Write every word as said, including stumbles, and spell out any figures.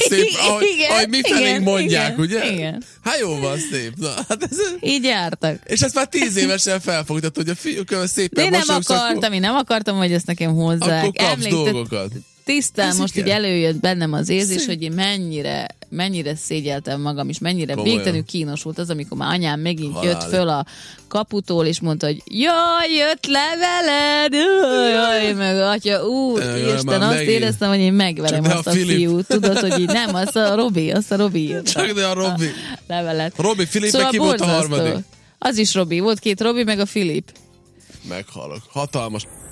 szép, ahogy, Igen, ahogy mi felénk igen, mondják, igen, ugye? igen. Hát jó van, szép. Na, hát ez, Így jártak. és ezt már tíz évesen felfogtad, hogy a fiúk szépen De én nem mosolyogsz, akartam, akkor, én nem akartam, hogy ezt nekem hozzák. akkor kapsz Emléktet- dolgokat. Tisztán Ez most igen. így előjött bennem az érzés, Szép. hogy én mennyire, mennyire szégyeltem magam, és mennyire Komolyan. végtelenül kínos volt az, amikor már anyám megint Halálig. jött föl a kaputól, és mondta, hogy jaj, jött leveled, jaj, meg atya, ú, Jaj, jaj, Isten, már azt megint. éreztem, hogy én megverem Csak ne azt a a, Filip. fiút. Tudod, hogy így nem, az a Robi, azt a Robi írta. Csak ne a Robi. Levelet. Robi, Filipbe ki volt a borzasztó. harmadik? Az is Robi, volt két Robi, meg a Filip. Meghalok. Hatalmas.